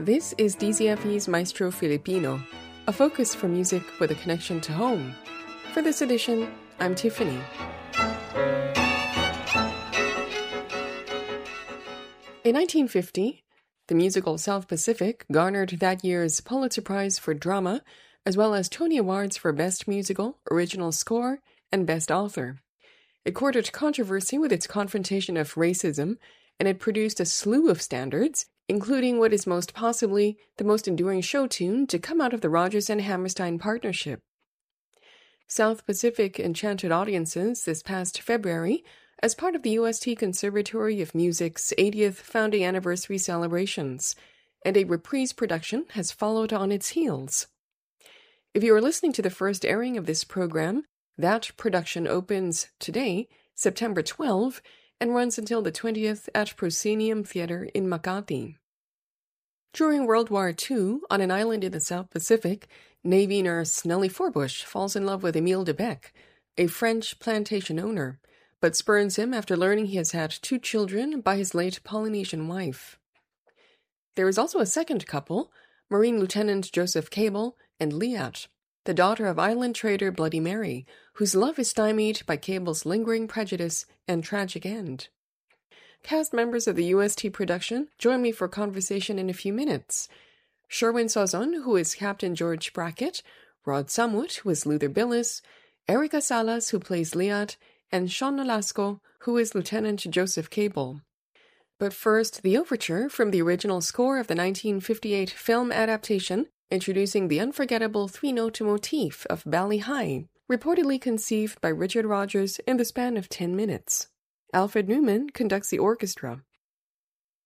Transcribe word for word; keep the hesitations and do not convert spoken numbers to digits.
This is D Z F E's Maestro Filipino, a focus for music with a connection to home. For this edition, I'm Tiffany. In nineteen fifty, the musical South Pacific garnered that year's Pulitzer Prize for Drama, as well as Tony Awards for Best Musical, Original Score, and Best Author. It courted controversy with its confrontation of racism, and it produced a slew of standards, including what is most possibly the most enduring show tune to come out of the Rodgers and Hammerstein partnership. South Pacific enchanted audiences this past February as part of the U S T Conservatory of Music's eightieth founding anniversary celebrations, and a reprise production has followed on its heels. If you are listening to the first airing of this program, that production opens today, September twelfth, and runs until the twentieth at Proscenium Theatre in Makati. During World War Two, on an island in the South Pacific, Navy nurse Nellie Forbush falls in love with Emile de Bec, a French plantation owner, but spurns him after learning he has had two children by his late Polynesian wife. There is also a second couple, Marine Lieutenant Joseph Cable and Liat, the daughter of island trader Bloody Mary, whose love is stymied by Cable's lingering prejudice and tragic end. Cast members of the U S T production join me for conversation in a few minutes. Sherwin Sozon, who is Captain George Brackett, Rod Samwood, who is Luther Billis, Erica Salas, who plays Liat, and Sean Nolasco, who is Lieutenant Joseph Cable. But first, the overture from the original score of the nineteen fifty-eight film adaptation, introducing the unforgettable three-note motif of Bali High, reportedly conceived by Richard Rodgers in the span of ten minutes. Alfred Newman conducts the orchestra.